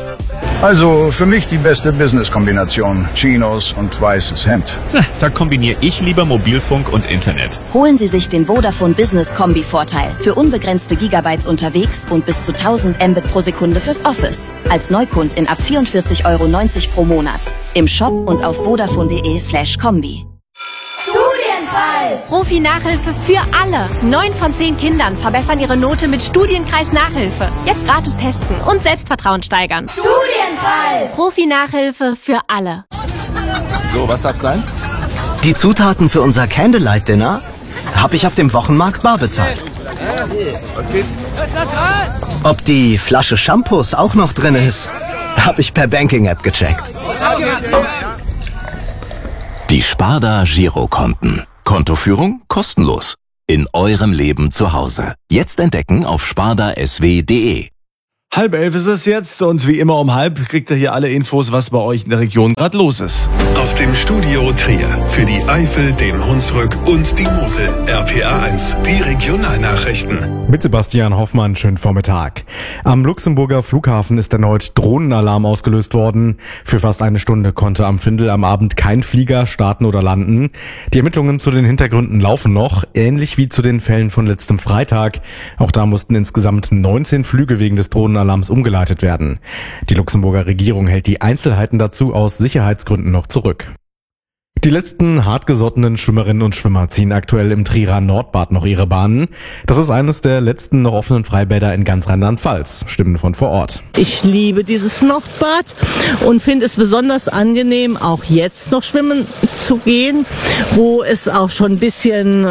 Also für mich die beste Business-Kombination. Chinos und weißes Hemd. Da kombiniere ich lieber Mobilfunk und Internet. Holen Sie sich den Vodafone Business Kombi-Vorteil für unbegrenzte Gigabytes unterwegs und bis zu 1000 Mbit pro Sekunde fürs Office. Als Neukund in ab 44,90 € pro Monat. Im Shop und auf vodafone.de/kombi. Studienkreis! Profi-Nachhilfe für alle. 9 von 10 Kindern verbessern ihre Note mit Studienkreis Nachhilfe. Jetzt gratis testen und Selbstvertrauen steigern. Studienkreis! Profi-Nachhilfe für alle. So, was darf's sein? Die Zutaten für unser Candlelight-Dinner habe ich auf dem Wochenmarkt bar bezahlt. Was gibt's? Ob die Flasche Shampoos auch noch drin ist, habe ich per Banking-App gecheckt. Die Sparda Girokonten. Kontoführung kostenlos. In eurem Leben zu Hause. Jetzt entdecken auf spardasw.de. 10:30 ist es jetzt und wie immer um 10:30 kriegt ihr hier alle Infos, was bei euch in der Region gerade los ist. Aus dem Studio Trier für die Eifel, den Hunsrück und die Mosel. RPA 1, die Regionalnachrichten. Mit Sebastian Hoffmann, schönen Vormittag. Am Luxemburger Flughafen ist erneut Drohnenalarm ausgelöst worden. Für fast eine Stunde konnte am Findel am Abend kein Flieger starten oder landen. Die Ermittlungen zu den Hintergründen laufen noch, ähnlich wie zu den Fällen von letztem Freitag. Auch da mussten insgesamt 19 Flüge wegen des Drohnenalarms umgeleitet werden. Die Luxemburger Regierung hält die Einzelheiten dazu aus Sicherheitsgründen noch zurück. Die letzten hartgesottenen Schwimmerinnen und Schwimmer ziehen aktuell im Trierer Nordbad noch ihre Bahnen. Das ist eines der letzten noch offenen Freibäder in ganz Rheinland-Pfalz. Stimmen von vor Ort. Ich liebe dieses Nordbad und finde es besonders angenehm, auch jetzt noch schwimmen zu gehen, wo es auch schon ein bisschen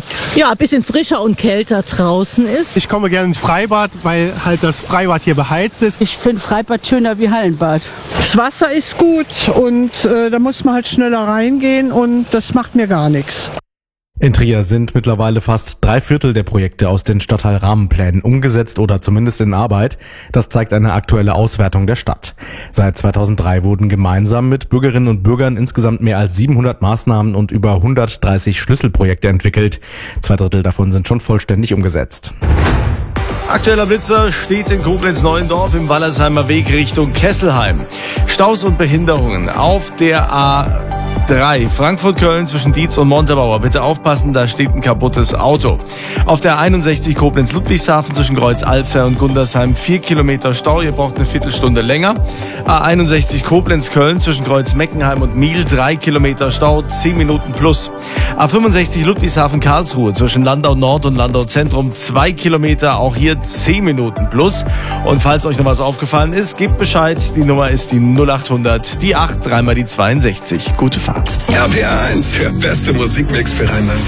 frischer und kälter draußen ist. Ich komme gerne ins Freibad, weil halt das Freibad hier beheizt ist. Ich finde Freibad schöner wie Hallenbad. Das Wasser ist gut und da muss man halt schneller reingehen und das macht mir gar nichts. In Trier sind mittlerweile fast 3/4 der Projekte aus den Stadtteilrahmenplänen umgesetzt oder zumindest in Arbeit. Das zeigt eine aktuelle Auswertung der Stadt. Seit 2003 wurden gemeinsam mit Bürgerinnen und Bürgern insgesamt mehr als 700 Maßnahmen und über 130 Schlüsselprojekte entwickelt. 2/3 davon sind schon vollständig umgesetzt. Aktueller Blitzer steht in Koblenz-Neuendorf im Wallersheimer Weg Richtung Kesselheim. Staus und Behinderungen auf der A3 Frankfurt-Köln zwischen Dietz und Montabaur. Bitte aufpassen, da steht ein kaputtes Auto. Auf der 61 Koblenz-Ludwigshafen zwischen Kreuz-Alzey und Gundersheim 4 Kilometer Stau. Ihr braucht eine Viertelstunde länger. A61 Koblenz-Köln zwischen Kreuz-Meckenheim und Miel 3 Kilometer Stau, 10 Minuten plus. A65 Ludwigshafen-Karlsruhe zwischen Landau Nord und Landau Zentrum 2 Kilometer, auch hier 10 Minuten plus. Und falls euch noch was aufgefallen ist, gebt Bescheid. Die Nummer ist die 0800, die 8, dreimal die 62. Gute Fahrt. RPA 1, der beste Musikmix für Rheinland.